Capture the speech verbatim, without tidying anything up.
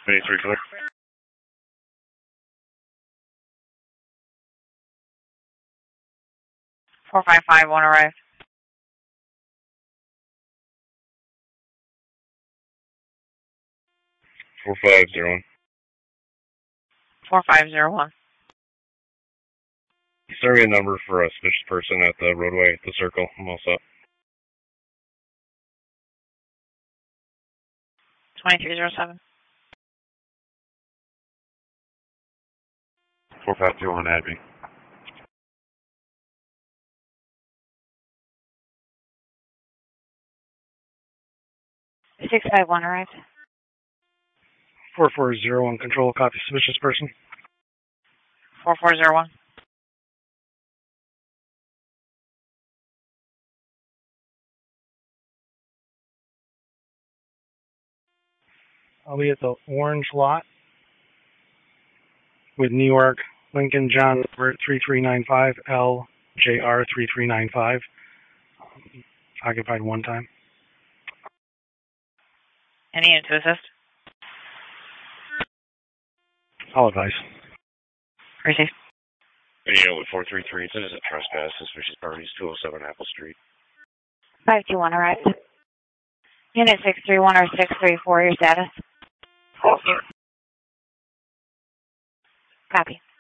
twenty-three clear. four five five one arrive. four five zero one. four five zero one. Survey number for a suspicious person at the roadway, the circle. I'm all set. twenty-three zero seven. four five two one, Abby. six five one arrived. four four zero one, control, copy, suspicious person. four four zero one. I'll be at the orange lot with New York Lincoln John three three nine five, L J R three three nine five. Um, occupied one time. Any unit to assist? I'll advise. Receive. Video with four three three, this is a trespass, suspicious parties, two oh seven Apple Street. five two one arrived. Unit six three one or six three four, your status? All set. Copy.